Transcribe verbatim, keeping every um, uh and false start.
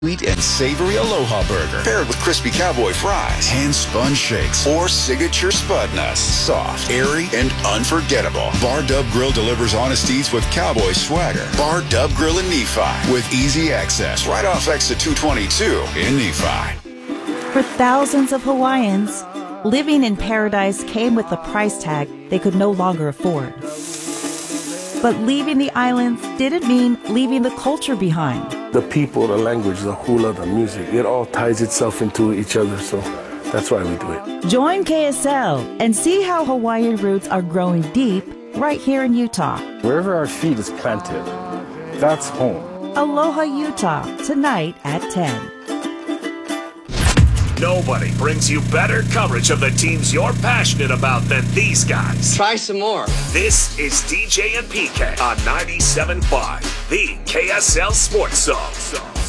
Sweet and savory Aloha Burger, paired with crispy cowboy fries, hand-spun shakes, or signature Spudnuts. Soft, airy, and unforgettable. Bar Dub Grill delivers honest eats with cowboy swagger. Bar Dub Grill in Nephi, with easy access right off exit two twenty-two in Nephi. For thousands of Hawaiians, living in paradise came with a price tag they could no longer afford. But leaving the islands didn't mean leaving the culture behind. The people, the language, the hula, the music, it all ties itself into each other, so that's why we do it. Join K S L and see how Hawaiian roots are growing deep right here in Utah. Wherever our feet is planted, that's home. Aloha Utah, tonight at ten. Nobody brings you better coverage of the teams you're passionate about than these guys. Try some more. This is D J and P K on ninety-seven point five, the K S L Sports Zone.